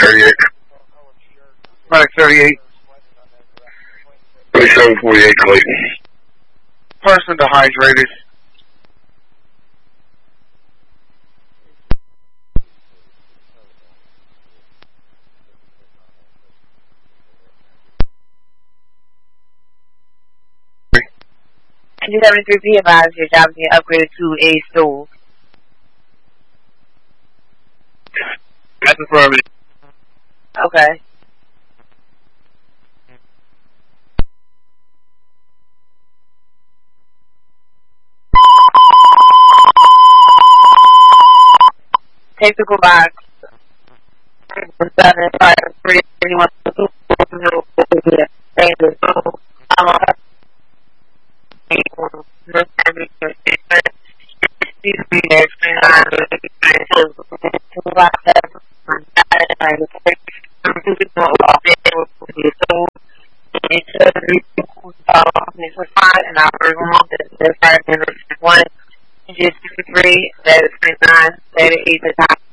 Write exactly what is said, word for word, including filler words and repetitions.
thirty-eight. Medic thirty-eight. twenty-seven forty-eight, Clayton. Person dehydrated. two seventy-three P advised your job is being upgraded to a stool. That's affirmative. Okay. Technical box. Seven five three anyone two zero thank you. I'm on and our room is five minutes one, sixty-three, that is twenty-nine, that is eight,